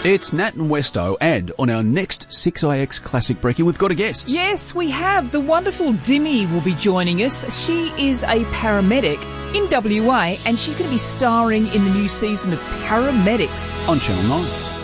It's Nat and Westo, and on our next 6IX Classic Brekkie, we've got a guest. Yes, we have. The wonderful Dimmy will be joining us. She is a paramedic in WA, and she's going to be starring in the new season of Paramedics On Channel 9.